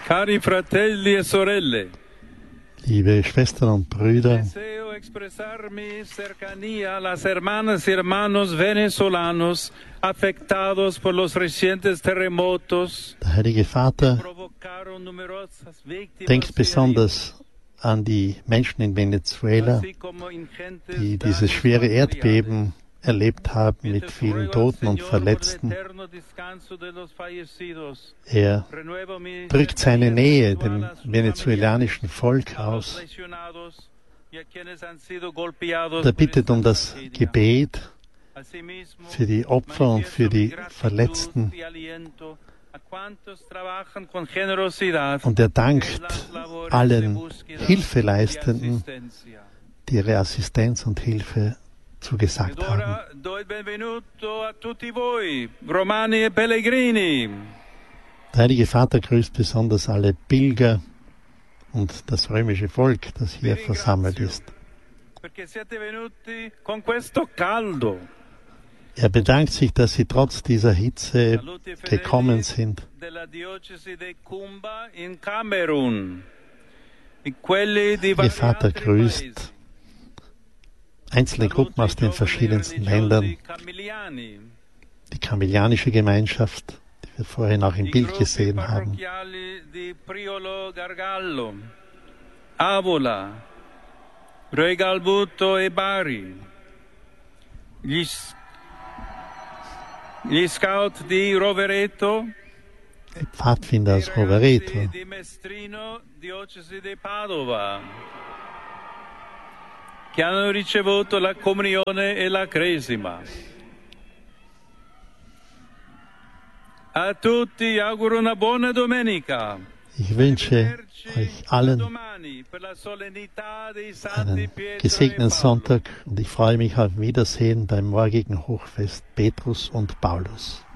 Cari fratelli e sorelle, Liebe Schwestern und Brüder, deseo expresar mi cercanía a las hermanas y hermanos venezolanos afectados por los recientes terremotos der Heilige Vater provocaron numerosas víctimas denkt y besonders an die Menschen in Venezuela, así como ingentes die dieses daños schwere materiales. Erdbeben erlebt haben mit vielen Toten und Verletzten. Er drückt seine Nähe dem venezuelanischen Volk aus. Er bittet um das Gebet für die Opfer und für die Verletzten. Und er dankt allen Hilfeleistenden, die ihre Assistenz und Hilfe zugesagt haben. Der Heilige Vater grüßt besonders alle Pilger und das römische Volk, das hier versammelt ist. Er bedankt sich, dass sie trotz dieser Hitze gekommen sind. Ihr Vater grüßt einzelne Gruppen aus den verschiedensten Ländern, die kamilianische Gemeinschaft, die wir vorhin auch im Bild gesehen haben, Avola, Regalbuto e Bari, gli scout di Rovereto, die Pfadfinder aus Rovereto, di Mestrino, diocesi di Padova, che hanno ricevuto la comunione e la cresima. A tutti auguro una buona domenica. Ich wünsche euch allen einen gesegneten Sonntag und ich freue mich auf Wiedersehen beim morgigen Hochfest Petrus und Paulus.